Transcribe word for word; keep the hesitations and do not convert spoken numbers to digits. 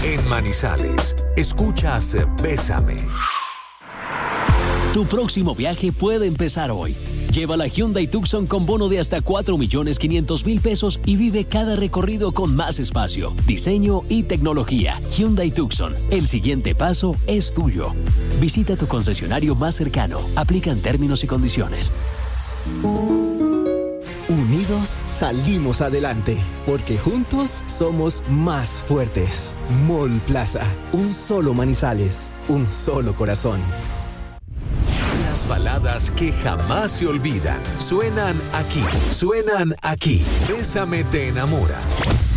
En Manizales, escuchas Bésame. Tu próximo viaje puede empezar hoy. Lleva la Hyundai Tucson con bono de hasta cuatro millones quinientos mil pesos y vive cada recorrido con más espacio, diseño y tecnología. Hyundai Tucson, el siguiente paso es tuyo. Visita tu concesionario más cercano. Aplican términos y condiciones. Unidos salimos adelante, porque juntos somos más fuertes. Mall Plaza, un solo Manizales, un solo corazón. Las baladas que jamás se olvidan suenan aquí, suenan aquí. Bésame te enamora.